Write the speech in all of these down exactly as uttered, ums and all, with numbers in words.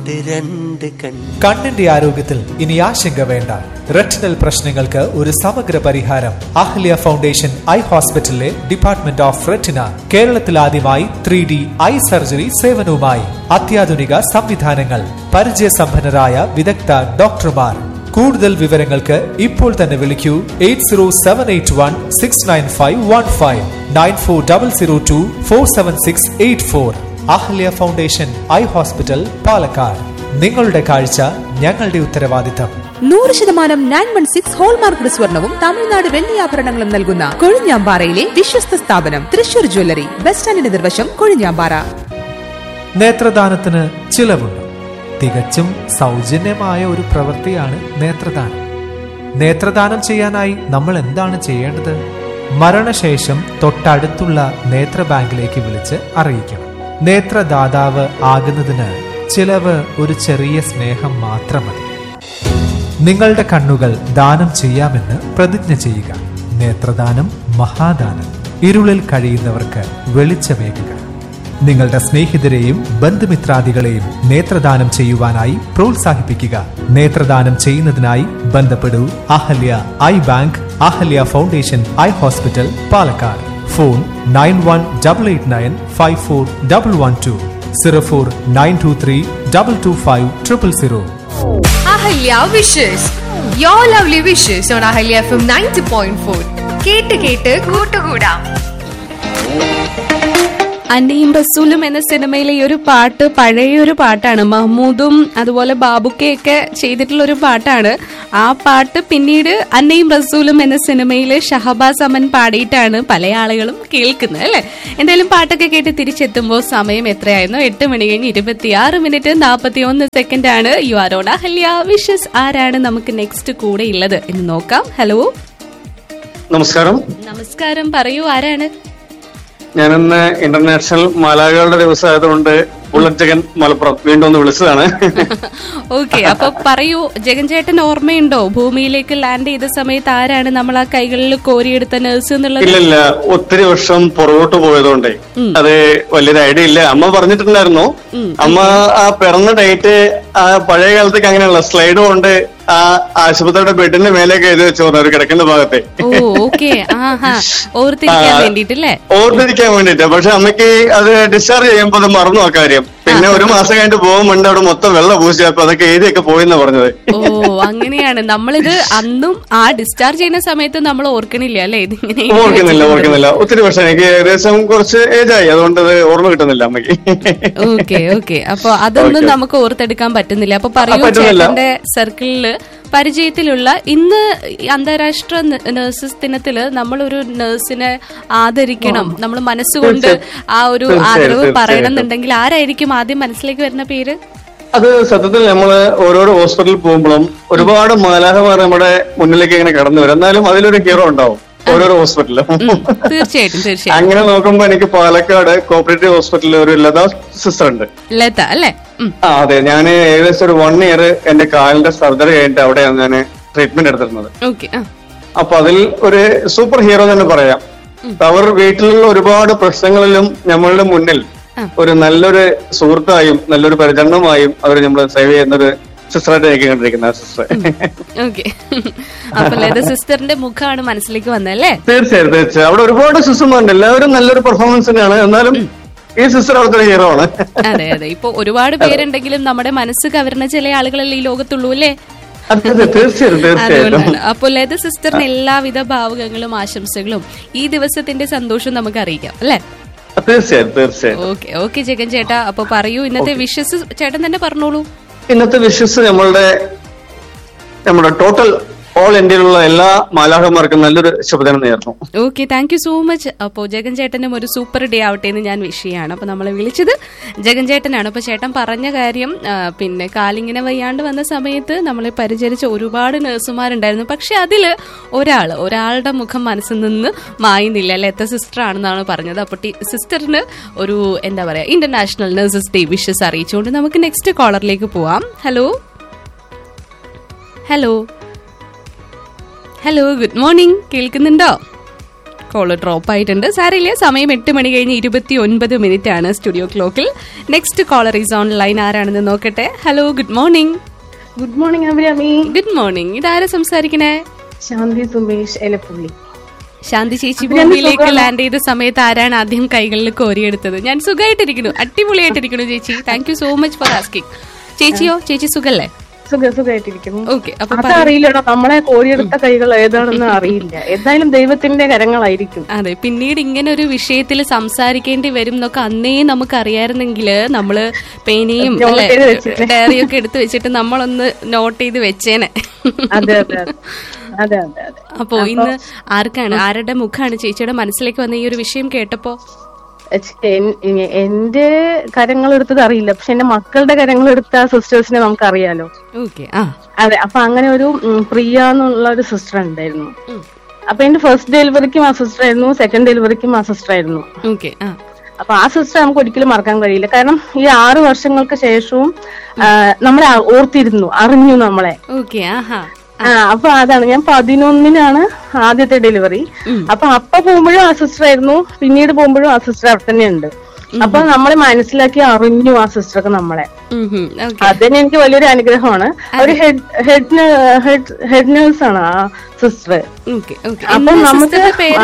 കണ്ണിന്റെ ആരോഗ്യത്തിൽ ഇനി ആശങ്ക വേണ്ട. റെറ്റിനൽ പ്രശ്നങ്ങൾക്ക് ഒരു സമഗ്ര പരിഹാരം അഹല്യ ഫൗണ്ടേഷൻ ഐ ഹോസ്പിറ്റലിലെ ഡിപ്പാർട്ട്മെന്റ് ഓഫ് റെറ്റിന. കേരളത്തിൽ ആദ്യമായി ത്രീ ഡി ഐ സർജറി സേവനവുമായി അത്യാധുനിക സംവിധാനങ്ങൾ, പരിചയസമ്പന്നരായ വിദഗ്ധ ഡോക്ടർമാർ. കൂടുതൽ വിവരങ്ങൾക്ക് ഇപ്പോൾ തന്നെ വിളിക്കൂ eight zero seven eight one six nine five one five nine four double zero to four seven six eight four. Ahalya foundation eye hospital, Palakkad. നിങ്ങളുടെ കാഴ്ച ഞങ്ങളുടെ ഉത്തരവാദിത്തം. നൂറ് ശതമാനം നയൻ വൺ സിക്സ് ഹോൾമാർക്ക് സ്വർണവും തമിഴ്നാട് വെള്ളിയാഭരണങ്ങളും നൽകുന്ന കൊഴിഞ്ഞാമ്പാറയിലെ വിശ്വസ്ത സ്ഥാപനം തൃശൂർ ജ്വല്ലറി, ബസ് സ്റ്റാൻഡിന് എതിർവശം, കൊഴിഞ്ഞാമ്പാറ. നേത്രദാനത്തിന് ചിലവുണ്ട്. തികച്ചും സൗജന്യമായ ഒരു പ്രവൃത്തിയാണ് നേത്രദാനം. നേത്രദാനം ചെയ്യാനായി നമ്മൾ എന്താണ് ചെയ്യേണ്ടത്? മരണശേഷം തൊട്ടടുത്തുള്ള നേത്ര ബാങ്കിലേക്ക് വിളിച്ച് അറിയിക്കണം. നേത്രദാതാവ് ആകുന്നതിന് ചിലവ് ഒരു ചെറിയ സ്നേഹം മാത്രം മതി. നിങ്ങളുടെ കണ്ണുകൾ ദാനം ചെയ്യാമെന്ന് പ്രതിജ്ഞ ചെയ്യുക. നേത്രദാനം മഹാദാനം. ഇരുളിൽ കഴിയുന്നവർക്ക് വെളിച്ചമേകുക. നിങ്ങളുടെ സ്നേഹിതരെയും ബന്ധുമിത്രാദികളെയും നേത്രദാനം ചെയ്യുവാനായി പ്രോത്സാഹിപ്പിക്കുക. നേത്രദാനം ചെയ്യുന്നതിനായി ബന്ധപ്പെടൂ Ahalya I bank, Ahalya foundation eye hospital, Palakkad. Phone nine one double eight nine five four double one two, zero four nine to three double two five triple zero. Ahalya wishes, your lovely wishes on Ahalya F M ninety point four. കേട്ട് കേട്ട് കൂട്ടുകൂടാം. അന്നയും റസൂലും എന്ന സിനിമയിലെ ഈ ഒരു പാട്ട് പഴയൊരു പാട്ടാണ്. മഹ്മൂദും അതുപോലെ ബാബുക്കയൊക്കെ ചെയ്തിട്ടുള്ള ഒരു പാട്ടാണ്. ആ പാട്ട് പിന്നീട് അന്നയും റസൂലും എന്ന സിനിമയിൽ ഷഹബാസ് അമൻ പാടിയിട്ടാണ് പല ആളുകളും കേൾക്കുന്നത്, അല്ലെ? എന്തായാലും പാട്ടൊക്കെ കേട്ട് തിരിച്ചെത്തുമ്പോൾ സമയം എത്രയായിരുന്നു? എട്ട് മണി കഴിഞ്ഞ് ഇരുപത്തിയാറ് മിനിറ്റ് നാൽപ്പത്തി ഒന്ന് സെക്കൻഡ് ആണ്. You are on Ahalya wishes. ആരാണ് നമുക്ക് നെക്സ്റ്റ് കൂടെ ഉള്ളത് എന്ന് നോക്കാം. ഹലോ, നമസ്കാരം. നമസ്കാരം, പറയൂ, ആരാണ്? ഞാനിന്ന് ഇന്റർനാഷണൽ മാലാഖകളുടെ ദിവസമായതുകൊണ്ട് ബുള്ളറ്റ് ജഗൻ മലപ്പുറം വീണ്ടും ഒന്ന് വിളിച്ചതാണ്. ഓക്കെ, അപ്പൊ പറയൂ, ജഗൻ ചേട്ടൻ ഓർമ്മയുണ്ടോ ഭൂമിയിലേക്ക് ലാൻഡ് ചെയ്ത സമയത്ത് ആരാണ് നമ്മൾ ആ കൈകളിൽ കോരിയെടുത്ത നഴ്സ് എന്നുള്ളത്? ഇല്ലില്ല, ഒത്തിരി വർഷം പുറകോട്ട് പോയതുകൊണ്ടേ അത് വലിയൊരു ഐഡിയ ഇല്ല. അമ്മ പറഞ്ഞിട്ടുണ്ടായിരുന്നു. അമ്മ ആ പിറന്ന ഡേറ്റ് ആ പഴയ കാലത്തേക്ക് അങ്ങനെയുള്ള സ്ലൈഡ് കൊണ്ട് ആ ആശുപത്രിയുടെ ബെഡിന്റെ മേലേക്ക് എഴുതി വെച്ചു ഒരു കിടക്കുന്ന ഭാഗത്തെ. ഓർത്തിരിക്കാൻ വേണ്ടിട്ടല്ലേ? ഓർത്തിരിക്കാൻ വേണ്ടിട്ട്. പക്ഷെ അമ്മയ്ക്ക് അത് ഡിസ്ചാർജ് ചെയ്യുമ്പോ അത് മറന്നു ആ കാര്യം. പിന്നെ ഒരു മാസം കഴിഞ്ഞിട്ട് പോകുമ്പോണ്ട് അവിടെ മൊത്തം വെള്ളം പൂശിയപ്പോ അതൊക്കെ എഴുതിയൊക്കെ പോയെന്നാ പറഞ്ഞത്. ഓ, അങ്ങനെയാണ്. നമ്മളിത് അന്നും ആ ഡിസ്ചാർജ് ചെയ്യുന്ന സമയത്ത് നമ്മൾ ഓർക്കണില്ല, അല്ലെ? ഇതിങ്ങനെ ഓർക്കുന്നില്ല ഓർക്കുന്നില്ല ഒത്തിരി വർഷം. എനിക്ക് ഏകദേശം കുറച്ച് ഏജ് ആയി, അതുകൊണ്ട് അത് ഓർമ്മ കിട്ടുന്നില്ല അമ്മയ്ക്ക്. ഓക്കെ ഓക്കെ, അപ്പൊ അതൊന്നും നമുക്ക് ഓർത്തെടുക്കാൻ പറ്റുന്നില്ല. അപ്പൊ പറയൂ, ചേട്ടന്റെ സർക്കിളില് പരിചയത്തിലുള്ള ഇന്ന് അന്താരാഷ്ട്ര നഴ്സസ് ദിനത്തില് നമ്മളൊരു നഴ്സിനെ ആദരിക്കണം, നമ്മൾ മനസ്സുകൊണ്ട് ആ ഒരു ആദരവ് പറയണം എന്നുണ്ടെങ്കിൽ ആരായിരിക്കും ആദ്യം മനസ്സിലേക്ക് വരുന്ന പേര്? അത് സത്യത്തിൽ നമ്മള് ഓരോരോ ഹോസ്പിറ്റലിൽ പോകുമ്പോഴും ഒരുപാട് മാലാഖമാർ നമ്മുടെ മുന്നിലേക്ക് ഇങ്ങനെ കടന്നു വരും. എന്നാലും അതിലൊരു ഹീറോ ഉണ്ടാവും ഓരോരോ ഹോസ്പിറ്റലിലും. തീർച്ചയായിട്ടും തീർച്ചയായിട്ടും. അങ്ങനെ നോക്കുമ്പോ എനിക്ക് പാലക്കാട് കോപ്പറേറ്റീവ് ഹോസ്പിറ്റലിൽ ഒരു ലത സിസ്റ്റർ ഉണ്ട്. ലത അല്ലേ? ആ അതെ, ഞാൻ ഏകദേശം ഒരു വൺ ഇയർ എന്റെ കാലിന്റെ സർജറി കഴിഞ്ഞിട്ട് അവിടെയാണ് ഞാൻ ട്രീറ്റ്മെന്റ് എടുത്തിരുന്നത്. അപ്പൊ അതിൽ ഒരു സൂപ്പർ ഹീറോ തന്നെ പറയാം. അവർ വീട്ടിലുള്ള ഒരുപാട് പ്രശ്നങ്ങളിലും നമ്മളുടെ മുന്നിൽ ഒരു നല്ലൊരു സുഹൃത്തായും നല്ലൊരു പരിചരണമായും അവർ നമ്മൾ സേവ് ചെയ്യുന്നൊരു സിസ്റ്ററായിട്ട് എനിക്ക് കണ്ടിരിക്കുന്ന സിസ്റ്റർ. സിസ്റ്ററിന്റെ മുഖമാണ് മനസ്സിലേക്ക് വന്നല്ലേ? തീർച്ചയായും തീർച്ചയായും. അവിടെ ഒരുപാട് സിസ്റ്റർമാരുണ്ട്, എല്ലാവരും നല്ലൊരു പെർഫോമൻസ് തന്നെയാണ്. എന്നാലും ഈ സിസ്റ്റർ അവിടുത്തെ ഹീറോ ആണ്. അതെ അതെ, ഇപ്പൊ ഒരുപാട് പേരുണ്ടെങ്കിലും നമ്മുടെ മനസ്സ് കവരുന്ന ചില ആളുകളല്ലേ ഈ ലോകത്തുള്ളൂ, അല്ലേ? തീർച്ചയായും തീർച്ചയായും. അപ്പൊ ലത സിസ്റ്ററിന് എല്ലാവിധ ഭാവുകങ്ങളും ആശംസകളും ഈ ദിവസത്തിന്റെ സന്തോഷം നമുക്ക് അറിയിക്കാം, അല്ലെ? തീർച്ചയായും തീർച്ചയായും. ഓക്കെ ഓക്കെ ജഗൻ ചേട്ടാ, അപ്പൊ പറയൂ, ഇന്നത്തെ വിഷസ് ചേട്ടൻ തന്നെ പറഞ്ഞോളൂ. ഇന്നത്തെ വിഷസ് നമ്മളുടെ നമ്മുടെ ടോട്ടൽ ഓൾ ഇന്ത്യയിലുള്ള എല്ലാ മാലാഖമാർക്കും നല്ലൊരു ശുഭദിനം നേർന്നു. Okay, thank you so much. അപ്പോൾ ജഗൻ ചേട്ടനും ഒരു സൂപ്പർ ഡേ ആവട്ടെ എന്ന് ഞാൻ വിഷ് ചെയ്യാണ്. അപ്പൊ നമ്മളെ വിളിച്ചത് ജഗൻ ചേട്ടനാണ്. അപ്പൊ ചേട്ടൻ പറഞ്ഞ കാര്യം, പിന്നെ കാലിങ്ങനെ വയ്യാണ്ട് വന്ന സമയത്ത് നമ്മളെ പരിചരിച്ച ഒരുപാട് നഴ്സുമാരുണ്ടായിരുന്നു. പക്ഷെ അതില് ഒരാള് ഒരാളുടെ മുഖം മനസ്സിൽ നിന്ന് മായുന്നില്ല. ലത സിസ്റ്റർ ആണെന്നാണ് പറഞ്ഞത്. അപ്പൊ സിസ്റ്ററിന് ഒരു എന്താ പറയാ ഇന്റർനാഷണൽ നഴ്സസ് ഡേ വിഷസ് അറിയിച്ചുകൊണ്ട് നമുക്ക് നെക്സ്റ്റ് കോളറിലേക്ക് പോവാം. Hello hello hello good morning, കേൾക്കുന്നുണ്ടോ? കോള് ഡ്രോപ്പ് ആയിട്ടുണ്ട്. സാരമില്ല, സമയം എട്ട് മണി കഴിഞ്ഞ് ഇരുപത്തി ഒൻപത് മിനിറ്റ് ആണ് സ്റ്റുഡിയോ ക്ലോക്കിൽ. Next collar is on line. ആരാണെന്ന് നോക്കട്ടെ. Hello, good morning. Good morning Abhirami. Good morning. ഇതാരാ സംസാരിക്കണേ? ശാന്തി സുമേഷ് എലപ്പുള്ളി. ശാന്തി ചേച്ചി ഭൂമിയിലേക്ക് ലാൻഡ് ചെയ്ത സമയത്ത് ആരാണ് ആദ്യം കൈകളിൽ കോരിയെടുത്തത്? ഞാൻ സുഖമായിട്ടിരിക്കുന്നു, അടിപൊളിയായിട്ടിരിക്കുന്നു ചേച്ചി. Thank you so much for asking. ചേച്ചിയോ? ചേച്ചി സുഖല്ലേ? സുഖമായിട്ടിരിക്കുന്നു. ഓക്കെ. അപ്പൊ അറിയില്ലടോ, നമ്മളെ കോരിയെടുത്ത കൈകൾ ഏതാണെന്ന് അറിയില്ല. എന്തായാലും ദൈവത്തിന്റെ കരങ്ങളായിരിക്കും. അതെ, പിന്നീട് ഇങ്ങനെ ഒരു വിഷയത്തിൽ സംസാരിക്കേണ്ടി വരും എന്നൊക്കെ അന്നേ നമുക്ക് അറിയായിരുന്നെങ്കിൽ നമ്മള് പേനയും ഡയറിയൊക്കെ എടുത്തു വെച്ചിട്ട് നമ്മളൊന്ന് നോട്ട് ചെയ്ത് വെച്ചേനെ. അതെ അതെ അതെ അതെ. അപ്പോ ഇന്ന് ആർക്കാണ്, ആരുടെ മുഖാണ് ചേച്ചിയുടെ മനസ്സിലേക്ക് വന്ന ഈ ഒരു വിഷയം കേട്ടപ്പോ? എന്റെ കരങ്ങൾ എടുത്തത് അറിയില്ല, പക്ഷെ എന്റെ മക്കളുടെ കരങ്ങൾ എടുത്ത സിസ്റ്റേഴ്സിനെ നമുക്കറിയാലോ. അതെ, അപ്പൊ അങ്ങനെ ഒരു പ്രിയ എന്നുള്ള ഒരു സിസ്റ്റർ ഉണ്ടായിരുന്നു. അപ്പൊ എന്റെ ഫസ്റ്റ് ഡെലിവറിക്കും ആ സിസ്റ്റർ ആയിരുന്നു, സെക്കൻഡ് ഡെലിവറിക്കും ആ സിസ്റ്റർ ആയിരുന്നു. അപ്പൊ ആ സിസ്റ്റർ നമുക്ക് ഒരിക്കലും മറക്കാൻ കഴിയില്ല. കാരണം ഈ ആറു വർഷങ്ങൾക്ക് ശേഷവും നമ്മളെ ഓർത്തിരുന്നു, അറിഞ്ഞു നമ്മളെ. ആ അപ്പൊ അതാണ്, ഞാൻ പതിനൊന്നിനാണ് ആദ്യത്തെ ഡെലിവറി. അപ്പൊ അപ്പ പോകുമ്പോഴും ആ സിസ്റ്റർ ആയിരുന്നു, പിന്നീട് പോകുമ്പോഴും ആ സിസ്റ്റർ അവിടെ തന്നെ ഉണ്ട്. അപ്പൊ നമ്മളെ മനസ്സിലാക്കി അറിഞ്ഞു ആ സിസ്റ്റർക്ക് നമ്മളെ. അതന്നെ എനിക്ക് വലിയൊരു അനുഗ്രഹമാണ്. ഒരു head head head head nurse ആണ് ആ സിസ്റ്റർ. അപ്പൊ നമുക്ക്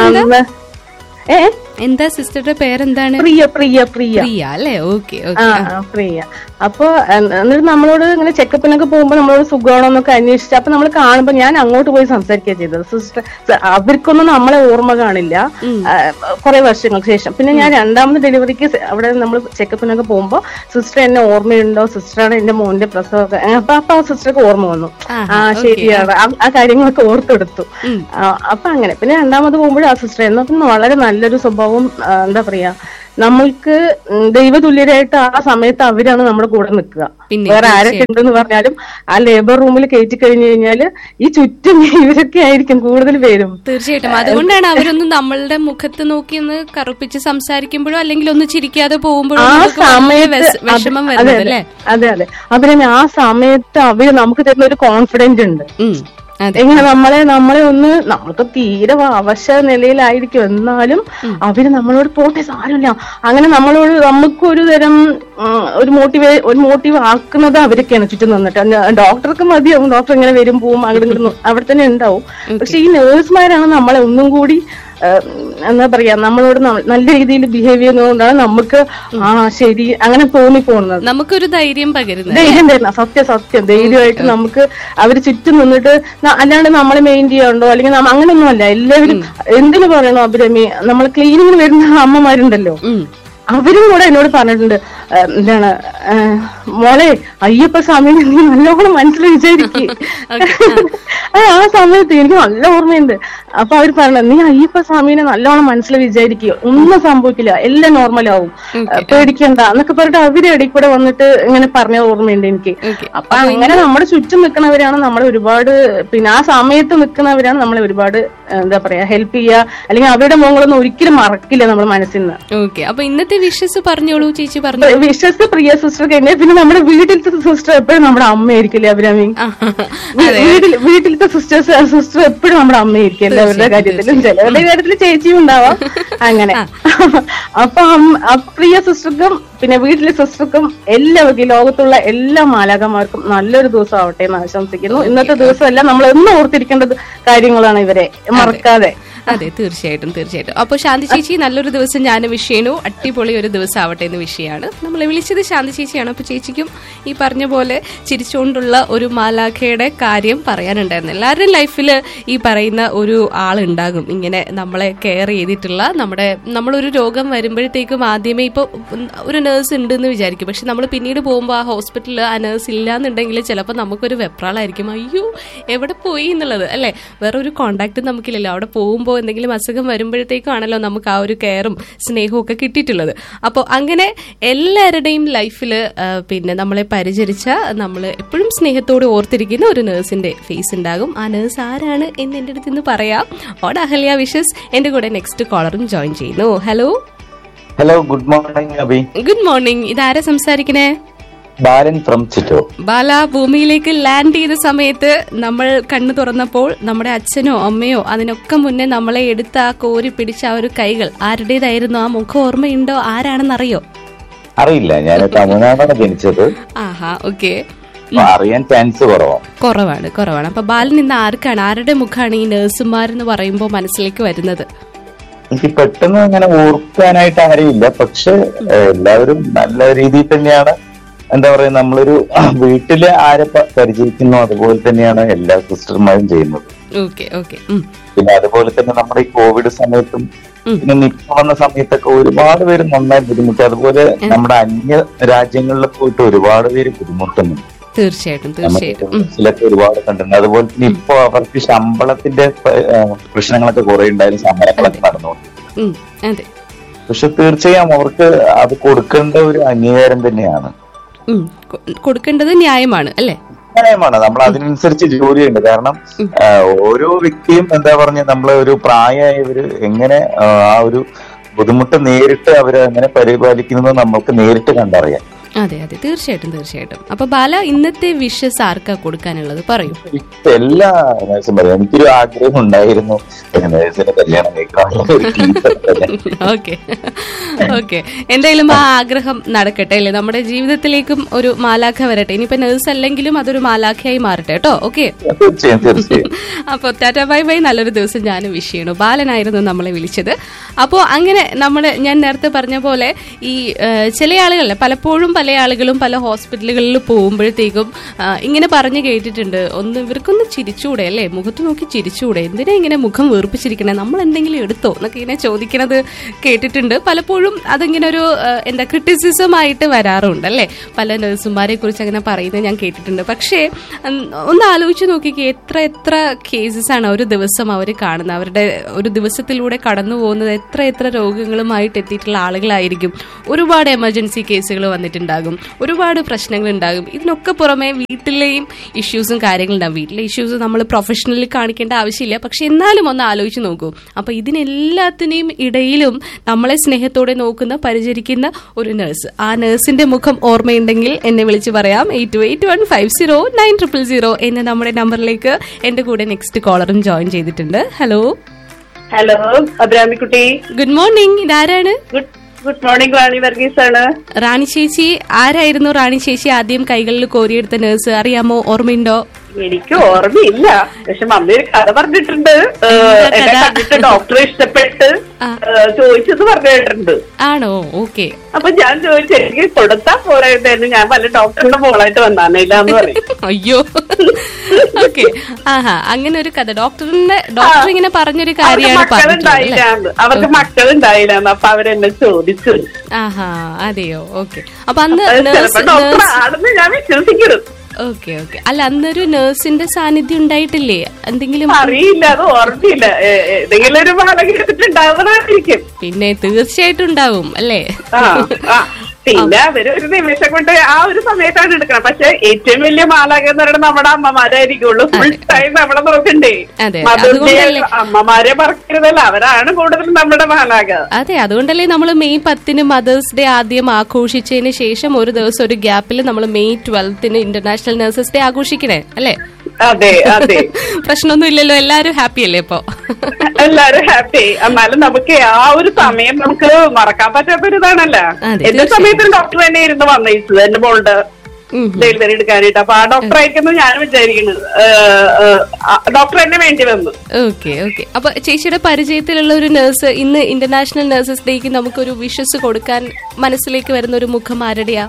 ഏ എന്താ സിസ്റ്ററുടെ പേരെന്താണ്? പ്രിയ. പ്രിയ പ്രിയ പ്രിയ അല്ലേ? ഓക്കെ പ്രിയ. അപ്പൊ എന്നിട്ട് നമ്മളോട് ഇങ്ങനെ ചെക്കപ്പിനൊക്കെ പോകുമ്പോ നമ്മളോട് സുഖമാണോന്നൊക്കെ അന്വേഷിച്ചു. അപ്പൊ നമ്മൾ കാണുമ്പോ ഞാൻ അങ്ങോട്ട് പോയി സംസാരിക്കുക ചെയ്തത്. സിസ്റ്റർ അവർക്കൊന്നും നമ്മളെ ഓർമ്മ കാണില്ല കുറെ വർഷങ്ങൾക്ക് ശേഷം. പിന്നെ ഞാൻ രണ്ടാമത് ഡെലിവറിക്ക് അവിടെ നമ്മൾ ചെക്കപ്പിനൊക്കെ പോകുമ്പോ സിസ്റ്റർ എന്നെ ഓർമ്മയുണ്ടോ, സിസ്റ്ററാണ് എന്റെ മോന്റെ പ്രസവമൊക്കെ. അപ്പൊ അപ്പൊ ആ സിസ്റ്റർക്ക് ഓർമ്മ വന്നു. ആ ശരിയാണ്, ആ കാര്യങ്ങളൊക്കെ ഓർത്തെടുത്തു. അപ്പൊ അങ്ങനെ പിന്നെ രണ്ടാമത് പോകുമ്പോഴും ആ സിസ്റ്റർ ആയിരുന്നു. അപ്പൊ വളരെ നല്ലൊരു സ്വഭാവം, എന്താ പറയാ, നമ്മൾക്ക് ദൈവതുല്യരായിട്ട് ആ സമയത്ത് അവരാണ് നമ്മുടെ കൂടെ നിൽക്കുക. വേറെ ആരൊക്കെ ഉണ്ടെന്ന് പറഞ്ഞാലും ആ ലേബർ റൂമിൽ കയറ്റി കഴിഞ്ഞു കഴിഞ്ഞാല് ഈ ചുറ്റും ഇവരൊക്കെ ആയിരിക്കും കൂടുതൽ പേരും. തീർച്ചയായിട്ടും. അതുകൊണ്ടാണ് അവരൊന്നും നമ്മളുടെ മുഖത്ത് നോക്കി ഒന്ന് കറുപ്പിച്ച് സംസാരിക്കുമ്പോഴോ അല്ലെങ്കിൽ ഒന്ന് ചിരിക്കാതെ പോകുമ്പോഴോ ആ സമയത്ത് വിഷമം വരുന്നത് അല്ലേ? അതെ അതെ. അവരെ ആ സമയത്ത് അവര് നമുക്ക് തരുന്ന ഒരു കോൺഫിഡൻസ് ഉണ്ട്. എങ്ങനെ നമ്മളെ നമ്മളെ ഒന്ന് നമ്മൾക്ക് തീരെ അവശ നിലയിലായിരിക്കും, എന്നാലും അവര് നമ്മളോട് പോട്ടെ സാരമില്ല, അങ്ങനെ നമ്മളോട് നമുക്കൊരു തരം ഒരു മോട്ടിവേ ഒരു മോട്ടീവ് ആക്കുന്നത് അവരൊക്കെയാണ് ചുറ്റും നിന്നിട്ട്. ഡോക്ടർക്ക് മതിയാവും, ഡോക്ടർ ഇങ്ങനെ വരും പോവും അവിടെ അവിടെ തന്നെ ഉണ്ടാവും. പക്ഷെ ഈ നേഴ്സുമാരാണ് നമ്മളെ ഒന്നും കൂടി എന്താ പറയാ നമ്മളോട് നല്ല രീതിയിൽ ബിഹേവ് ചെയ്യുന്നതുകൊണ്ടാണ് നമുക്ക് ആ ശരി അങ്ങനെ തോന്നിപ്പോകുന്നത്. നമുക്കൊരു ധൈര്യം പകരുന്നത്. ധൈര്യം തരുന്ന സത്യം സത്യം ധൈര്യമായിട്ട് നമുക്ക് അവര് ചുറ്റും നിന്നിട്ട്, അല്ലാണ്ട് നമ്മളെ മെയിൻ ചെയ്യാണ്ടോ അല്ലെങ്കിൽ അങ്ങനെയൊന്നും അല്ല. എല്ലാവരും എന്തിനു പറയണോ അഭിരമി, നമ്മൾ ക്ലീനിങ്ങിന് വരുന്ന അമ്മമാരുണ്ടല്ലോ, അവരും കൂടെ എന്നോട് പറഞ്ഞിട്ടുണ്ട്, എന്താണ് മോളെ അയ്യപ്പ സ്വാമിനെ നീ നല്ലോണം മനസ്സിൽ വിചാരിക്കും. ആ സമയത്ത് എനിക്ക് നല്ല ഓർമ്മയുണ്ട്. അപ്പൊ അവര് പറഞ്ഞത്, നീ അയ്യപ്പ സ്വാമിനെ നല്ലോണം മനസ്സിൽ വിചാരിക്കുക, ഒന്നും സംഭവിക്കില്ല, എല്ലാം നോർമലാവും, പേടിക്കണ്ട എന്നൊക്കെ പറഞ്ഞിട്ട് അവര് ഇടയിൽ കൂടെ വന്നിട്ട് ഇങ്ങനെ പറഞ്ഞ ഓർമ്മയുണ്ട് എനിക്ക്. അപ്പൊ അങ്ങനെ നമ്മുടെ ചുറ്റും നിൽക്കുന്നവരാണ് നമ്മളെ ഒരുപാട്, പിന്നെ ആ സമയത്ത് നിൽക്കുന്നവരാണ് നമ്മളെ ഒരുപാട് എന്താ പറയാ ഹെൽപ്പ് ചെയ്യുക, അല്ലെങ്കിൽ അവരുടെ മുഖങ്ങളൊന്നും ഒരിക്കലും മറക്കില്ല നമ്മുടെ മനസ്സിൽ നിന്ന്. ഓക്കെ. അപ്പൊ ഇന്നത്തെ വിഷസ് പറഞ്ഞോളൂ ചേച്ചി. പറഞ്ഞു വിഷസ് പ്രിയ സിസ്റ്റർ കഴിഞ്ഞാൽ പിന്നെ നമ്മുടെ വീട്ടിലത്തെ സിസ്റ്റർ എപ്പോഴും നമ്മുടെ അമ്മയായിരിക്കില്ലേ അഭിരാമി? വീട്ടിൽ വീട്ടിലത്തെ സിസ്റ്റേഴ്സ് സിസ്റ്റർ എപ്പോഴും നമ്മുടെ അമ്മയായിരിക്കും എല്ലാവരുടെ കാര്യത്തിലും, ചിലവരുടെ കാര്യത്തിൽ ചേച്ചിയും ഉണ്ടാവാം അങ്ങനെ. അപ്പൊ പ്രിയ സിസ്റ്റർക്കും പിന്നെ വീട്ടിലെ സിസ്റ്റർക്കും എല്ലാവർക്കും ലോകത്തുള്ള എല്ലാ മാലാകന്മാർക്കും നല്ലൊരു ദിവസം ആവട്ടെ എന്ന് ആശംസിക്കുന്നു. ഇന്നത്തെ ദിവസമല്ല, നമ്മൾ എന്നും ഓർത്തിരിക്കേണ്ട കാര്യങ്ങളാണ് ഇവരെ മറക്കാതെ. അതെ, തീർച്ചയായിട്ടും തീർച്ചയായിട്ടും. അപ്പോൾ ശാന്തി ചേച്ചി നല്ലൊരു ദിവസം ഞാൻ വിഷ് ചെയ്യണു, അടിപൊളി ഒരു ദിവസം ആവട്ടെ എന്ന് വിഷയമാണ്. നമ്മളെ വിളിച്ചത് ശാന്തി ചേച്ചിയാണ്. അപ്പോൾ ചേച്ചിക്കും ഈ പറഞ്ഞ പോലെ ചിരിച്ചുകൊണ്ടുള്ള ഒരു മാലാഖയുടെ കാര്യം പറയാനുണ്ടായിരുന്നു. എല്ലാവരുടെയും ലൈഫിൽ ഈ പറയുന്ന ഒരു ആളുണ്ടാകും ഇങ്ങനെ നമ്മളെ കെയർ ചെയ്തിട്ടുള്ള. നമ്മുടെ നമ്മളൊരു രോഗം വരുമ്പോഴത്തേക്കും ആദ്യമേ ഇപ്പോൾ ഒരു നേഴ്സ് ഉണ്ടെന്ന് വിചാരിക്കും, പക്ഷെ നമ്മൾ പിന്നീട് പോകുമ്പോൾ ആ ഹോസ്പിറ്റലിൽ ആ നേഴ്സ് ഇല്ലാന്നുണ്ടെങ്കിൽ ചിലപ്പോൾ നമുക്കൊരു വെപ്രാളായിരിക്കും, അയ്യോ എവിടെ പോയി എന്നുള്ളത് അല്ലേ. വേറെ ഒരു കോണ്ടാക്ട് നമുക്കില്ലല്ലോ. അവിടെ പോകുമ്പോൾ എന്തെങ്കിലും അസുഖം വരുമ്പോഴത്തേക്കാണല്ലോ നമുക്ക് ആ ഒരു കെയറും സ്നേഹവും ഒക്കെ കിട്ടിയിട്ടുള്ളത്. അപ്പോൾ അങ്ങനെ എല്ലാവരുടെയും ലൈഫിൽ പിന്നെ നമ്മളെ പരിചരിച്ച, നമ്മൾ എപ്പോഴും സ്നേഹത്തോടെ ഓർത്തിരിക്കുന്ന ഒരു നേഴ്സിന്റെ ഫേസ് ഉണ്ടാകും. ആ നേഴ്സ് ആരാണ് എന്ന് എൻ്റെ അടുത്ത് നിന്ന് പറയാം. ഓട് അഹല്യ വിഷസ്. എന്റെ കൂടെ നെക്സ്റ്റ് കോളറും ജോയിൻ ചെയ്യുന്നു. Hello hello good morning Abi. Good morning. ഇതാരാ സംസാരിക്കണേ? ബാലൻ ഫ്രം ചിറ്റൂർ. ബാല, ഭൂമിയിലേക്ക് ലാൻഡ് ചെയ്ത സമയത്ത് നമ്മൾ കണ്ണു തുറന്നപ്പോൾ നമ്മുടെ അച്ഛനോ അമ്മയോ അതിനൊക്കെ മുന്നേ നമ്മളെ എടുത്ത് ആ കോരി പിടിച്ച ആ ഒരു കൈകൾ ആരുടേതായിരുന്നു? ആ മുഖം ഓർമ്മയുണ്ടോ? ആരാണെന്നറിയോ? അറിയില്ല, ഞാൻ തമിഴ്നാടാണ് ജനിച്ചത്. ആഹാ, ഓക്കെ. അറിയാൻ ചാൻസ് കുറവാണ് കുറവാണ് കുറവാണ് അപ്പൊ ബാലൻ ഇന്ന് ആർക്കാണ്, ആരുടെ മുഖമാണ് ഈ നഴ്സുമാരെന്ന് പറയുമ്പോൾ മനസ്സിലേക്ക് വരുന്നത്? എനിക്ക് പെട്ടെന്ന് അങ്ങനെ ഓർക്കാനായിട്ട് അറിയില്ല. പക്ഷെ എല്ലാവരും നല്ല രീതിയിൽ തന്നെയാണ്, എന്താ പറയാ, നമ്മളൊരു വീട്ടില് ആരെ പരിചയിക്കുന്നു അതുപോലെ തന്നെയാണ് എല്ലാ സിസ്റ്റർമാരും ചെയ്യുന്നത്. പിന്നെ അതുപോലെ തന്നെ നമ്മുടെ ഈ കോവിഡ് സമയത്തും പിന്നെ നിപ്പ വന്ന സമയത്തൊക്കെ ഒരുപാട് പേര് നന്നായി ബുദ്ധിമുട്ടി. അതുപോലെ നമ്മുടെ അന്യ രാജ്യങ്ങളിൽ പോയിട്ട് ഒരുപാട് പേര് ബുദ്ധിമുട്ടുന്നുണ്ട്. തീർച്ചയായിട്ടും തീർച്ചയായിട്ടും ഒരുപാട് കണ്ടിട്ടുണ്ട്. അതുപോലെ തന്നെ ഇപ്പൊ അവർക്ക് ശമ്പളത്തിന്റെ പ്രശ്നങ്ങളൊക്കെ കുറെ ഉണ്ടായാലും സമരങ്ങളൊക്കെ നടന്നുകൊണ്ട്. പക്ഷെ തീർച്ചയായും അവർക്ക് അത് കൊടുക്കേണ്ട ഒരു അംഗീകാരം തന്നെയാണ്, കൊടുക്കേണ്ടത് ന്യായമാണ് അല്ലേ? ന്യായമാണ്. നമ്മൾ അതിനനുസരിച്ച് ജോലി ചെയ്യുന്നുണ്ട്. കാരണം ഓരോ വ്യക്തിയും എന്താ പറഞ്ഞ നമ്മളെ ഒരു പ്രായമായവര് എങ്ങനെ ആ ഒരു ബുദ്ധിമുട്ട് നേരിട്ട് അവരെ എങ്ങനെ പരിപാലിക്കുന്നത് നമ്മൾക്ക് നേരിട്ട് കണ്ടറിയാം. അതെ അതെ തീർച്ചയായിട്ടും തീർച്ചയായിട്ടും. അപ്പൊ ബാല, ഇന്നത്തെ വിഷസ് ആർക്കാ കൊടുക്കാനുള്ളത് പറയൂ. എല്ലാ നേഴ്സും പറയാം, എനിക്കൊരു ആഗ്രഹം ഉണ്ടായിരുന്നു നേഴ്സിനെ കല്യാണം കഴിക്കണം. ഓക്കെ ഓക്കെ, എന്തായാലും ആ ആഗ്രഹം നടക്കട്ടെ അല്ലേ? നമ്മുടെ ജീവിതത്തിലേക്കും ഒരു മാലാഖ വരട്ടെ. ഇനിയിപ്പോ നേഴ്സ് അല്ലെങ്കിലും അതൊരു മാലാഖയായി മാറട്ടെ കേട്ടോ. ഓക്കെ, അപ്പൊ ടാറ്റ ബൈ ബൈ, നല്ലൊരു ദിവസം ഞാൻ വിഷ് ചെയ്യണു. ബാലനായിരുന്നു നമ്മളെ വിളിച്ചത്. അപ്പോ അങ്ങനെ നമ്മള് ഞാൻ നേരത്തെ പറഞ്ഞ പോലെ ഈ ചില ആളുകളെ പലപ്പോഴും പല ആളുകളും പല ഹോസ്പിറ്റലുകളിൽ പോകുമ്പോഴത്തേക്കും ഇങ്ങനെ പറഞ്ഞു കേട്ടിട്ടുണ്ട്, ഒന്ന് ഇവർക്കൊന്ന് ചിരിച്ചൂടെ അല്ലേ, മുഖത്ത് നോക്കി ചിരിച്ചൂടെ, എന്തിനാ ഇങ്ങനെ മുഖം വീർപ്പിച്ചിരിക്കണേ, നമ്മൾ എന്തെങ്കിലും എടുത്തോ എന്നൊക്കെ ഇങ്ങനെ ചോദിക്കണത് കേട്ടിട്ടുണ്ട്. പലപ്പോഴും അതിങ്ങനെ ഒരു എന്താ ക്രിറ്റിസിസം ആയിട്ട് വരാറുണ്ട് അല്ലേ, പല നഴ്സുമാരെ കുറിച്ച് അങ്ങനെ പറയുന്നത് ഞാൻ കേട്ടിട്ടുണ്ട്. പക്ഷേ ഒന്ന് ആലോചിച്ച് നോക്കിക്കേ, എത്ര എത്ര കേസസ് ആണ് ഒരു ദിവസം അവർ കാണുന്നത്, അവരുടെ ഒരു ദിവസത്തിലൂടെ കടന്നു പോകുന്നത് എത്ര എത്ര രോഗങ്ങളുമായിട്ട് എത്തിയിട്ടുള്ള ആളുകളായിരിക്കും. ഒരുപാട് എമർജൻസി കേസുകൾ വന്നിട്ടുണ്ടാകും, ഒരുപാട് പ്രശ്നങ്ങൾ ഉണ്ടാകും. ഇതിനൊക്കെ പുറമെ വീട്ടിലെയും ഇഷ്യൂസും കാര്യങ്ങളുണ്ടാകും. വീട്ടിലെ ഇഷ്യൂസ് നമ്മൾ പ്രൊഫഷണലി കാണിക്കേണ്ട ആവശ്യമില്ല, പക്ഷെ എന്നാലും ഒന്ന് ആലോചിച്ച് നോക്കൂ. അപ്പൊ ഇതിനെല്ലാത്തിനെയും ഇടയിലും നമ്മളെ സ്നേഹത്തോടെ നോക്കുന്ന പരിചരിക്കുന്ന ഒരു നഴ്സ്, ആ നഴ്സിന്റെ മുഖം ഓർമ്മയുണ്ടെങ്കിൽ എന്നെ വിളിച്ച് പറയാം. Eight to eight one five zero nine triple zero എന്ന നമ്മുടെ നമ്പറിലേക്ക് എന്റെ കൂടെ നെക്സ്റ്റ് കോളറും ജോയിൻ ചെയ്തിട്ടുണ്ട്. Hello hello അബ്രാമിക്കുട്ടി, good morning. ഇതാരാണ്? ഗുഡ് മോർണിംഗ്, റാണി വർഗീസ് ആണ്. റാണി ചേച്ചി, ആരായിരുന്നു റാണി ചേച്ചി ആദ്യം കൈകളിൽ കോരിയെടുത്ത നഴ്സ്? അറിയാമോ, ഓർമ്മയുണ്ടോ? എനിക്ക് ഓർമ്മയില്ല, പക്ഷെ മമ്മി ഒരു കഥ പറഞ്ഞിട്ടുണ്ട്. എന്നെ കണ്ടിട്ട് ഡോക്ടറെ ഇഷ്ടപ്പെട്ട് ചോദിച്ചത് പറഞ്ഞിട്ടുണ്ട്. ആണോ? ഓക്കെ. അപ്പൊ ഞാൻ ചോദിച്ചു, എനിക്ക് കൊടുത്താ പോരായിരുന്നു, ഞാൻ പല ഡോക്ടറുടെ മോളായിട്ട് വന്നാന്നില്ല എന്ന് പറയും. അയ്യോ, ഓക്കെ. ആഹാ, അങ്ങനെ ഒരു കഥ ഡോക്ടറിന്റെ ഡോക്ടർ ഇങ്ങനെ പറഞ്ഞൊരു കാര്യമാണ്. മക്കളുണ്ടായില്ലാന്ന്, അവർക്ക് മക്കളുണ്ടായില്ലാന്ന്, അപ്പൊ അവരെന്നെ ചോദിച്ചു. ആഹാ, അതെയോ? ഓക്കെ. അപ്പൊ അന്ന് ഡോക്ടർ ആണെന്ന് ഞാൻ വിശ്വസിക്കുന്നു. Okay okay. അല്ല, അന്നൊരു നഴ്സിന്റെ സാന്നിധ്യം ഉണ്ടായിട്ടില്ലേ? എന്തെങ്കിലും അറിയില്ല, അത് ഓർമ്മയില്ല. ഏതെങ്കിലും ഒരു മാലകിട്ടുണ്ടാവുന്നതായിരിക്കും. പിന്നെ തീർച്ചയായിട്ടും ഉണ്ടാവും അല്ലേ? പിന്നെ അവര് ഒരു നിമിഷം കൊണ്ട് ആ ഒരു സമയത്താണ് എടുക്കണം. പക്ഷെ ഏറ്റവും വലിയ മാലാഖ എന്ന് പറയുന്നത് നമ്മുടെ അമ്മമാരായിരിക്കുള്ളൂ. ഫുൾ ടൈം നമ്മളെ നോക്കണ്ടേ. അമ്മമാരെ പറക്കരുതല്ല, അവരാണ് കൂടുതലും നമ്മുടെ മാലാഖ. അതെ, അതുകൊണ്ടല്ലേ നമ്മൾ മെയ് പത്തിന് മദേഴ്സ് ഡേ ആദ്യം ആഘോഷിച്ചതിന് ശേഷം ഒരു ദിവസം ഒരു ഗ്യാപ്പിൽ നമ്മൾ മെയ് ട്വൽത്തിന് ഇന്റർനാഷണൽ നഴ്സസ് ഡേ ആഘോഷിക്കണേ അല്ലേ? അതെ അതെ, പ്രശ്നമൊന്നും ഇല്ലല്ലോ, എല്ലാരും ഹാപ്പി അല്ലേ ഇപ്പൊ? എല്ലാരും ഹാപ്പി. എന്നാലും നമുക്ക് ആ ഒരു സമയം നമുക്ക് മറക്കാൻ പറ്റാത്തൊരിതാണല്ലോ. എന്റെ സമയത്ത് ഡോക്ടർ തന്നെ ഇരുന്ന് വന്നയിച്ചത് എന്റെ മോളുടെ ഡെലിവറി എടുക്കാനായിട്ട്. അപ്പൊ ആ ഡോക്ടർ ആയിരിക്കുന്നു ഞാൻ വിചാരിക്കുന്നത്. ഡോക്ടർ തന്നെ വേണ്ടി വന്നു. Okay okay. അപ്പൊ ചേച്ചിയുടെ പരിചയത്തിലുള്ള ഒരു നഴ്സ് ഇന്ന് ഇന്റർനാഷണൽ നഴ്സസ് ഡേക്ക് നമുക്കൊരു വിഷസ് കൊടുക്കാൻ മനസ്സിലേക്ക് വരുന്ന ഒരു മുഖം ആരുടെയാ?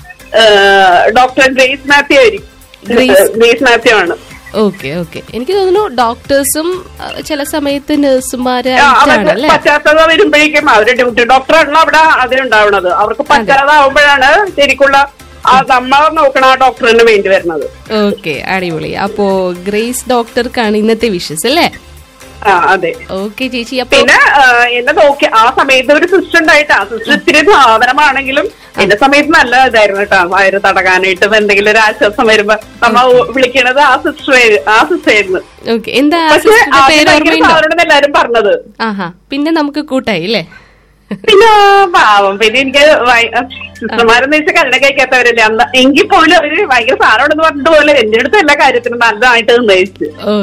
ഡോക്ടർ ഗ്രേസ് മാത്യു ആയിരിക്കും. ഗ്രേസ് മാത്യു ആണ്. Okay okay. എനിക്ക് തോന്നുന്നു ഡോക്ടേഴ്സും ചില സമയത്ത് നഴ്സുമാര് പശ്ചാത്തലം വരുമ്പോഴേക്കും അവരുടെ ഡ്യൂട്ടി ഡോക്ടറാണല്ലോ അവിടെ അതിനുണ്ടാവുന്നത്. അവർക്ക് പശ്ചാത്തലമാകുമ്പോഴാണ് ശരിക്കുള്ള നമ്മളെ നോക്കണ ആ ഡോക്ടറിന് വേണ്ടി വരുന്നത്. ഓക്കെ, അടിപൊളി. അപ്പോ ഗ്രേസ് ഡോക്ടർക്കാണ് ഇന്നത്തെ വിഷസ് അല്ലേ? ആ അതെ. ഓക്കെ ചേച്ചി. പിന്നെ എന്നെ നോക്കി ആ സമയത്ത് ഒരു സിസ്റ്റർ ഉണ്ടായിട്ട്, ആ സിസ്റ്റർ ഇത്തിരി സാധനമാണെങ്കിലും എന്റെ സമയത്ത് നല്ല ഇതായിരുന്നു കേട്ടോ. വയറ് തടകാനായിട്ട് എന്തെങ്കിലും ഒരു ആശ്വാസം വരുമ്പോ നമ്മ വിളിക്കണത് ആ സിസ്റ്റർ ആ സിസ്റ്റർ ആയിരുന്നു. അവരോട് എല്ലാരും പറഞ്ഞത്. ആഹാ, പിന്നെ നമുക്ക് കൂട്ടായി അല്ലേ? പിന്നെ പാവം പിന്നെ എനിക്ക് സിസ്റ്റർമാരെന്ന് വെച്ചാൽ കല്യാണം കഴിക്കാത്തവരല്ലേ അന്ന് എങ്കിൽ പോലും അവര് ഭയങ്കര സാധനം പറഞ്ഞിട്ട് പോലെ എന്റെ അടുത്ത് എല്ലാ കാര്യത്തിനും നല്ലതായിട്ട് നിർണ്ണയിച്ചു.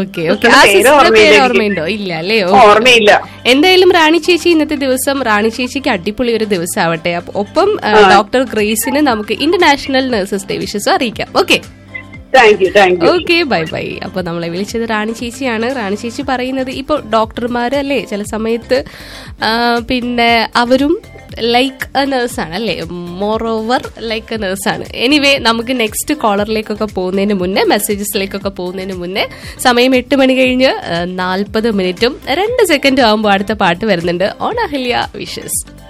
ഓർമ്മയില്ല. എന്തായാലും റാണി ചേച്ചി ഇന്നത്തെ ദിവസം റാണി ചേച്ചിക്ക് അടിപൊളി ഒരു ദിവസം ആവട്ടെ. ഒപ്പം ഡോക്ടർ ഗ്രേസിന് നമുക്ക് ഇന്റർനാഷണൽ നഴ്സസ് ഡേ വിഷസ് അറിയിക്കാം. Okay, okay, bye bye. അപ്പൊ നമ്മളെ വിളിച്ചത് റാണി ചേച്ചിയാണ്. റാണി ചേച്ചി പറയുന്നത് ഇപ്പൊ ഡോക്ടർമാര് അല്ലേ ചില സമയത്ത് പിന്നെ അവരും ലൈക്ക് എ നേഴ്സാണ് അല്ലേ, more over like A നേഴ്സാണ്. Anyway നമുക്ക് നെക്സ്റ്റ് കോളറിലേക്കൊക്കെ പോകുന്നതിന് മുന്നേ മെസ്സേജസിലേക്കൊക്കെ പോകുന്നതിന് മുന്നേ സമയം എട്ട് മണി കഴിഞ്ഞ് നാൽപ്പത് മിനിറ്റും രണ്ട് സെക്കൻഡും ആകുമ്പോൾ അടുത്ത പാട്ട് വരുന്നുണ്ട് ഓൺ അഹല്യ വിഷസ്.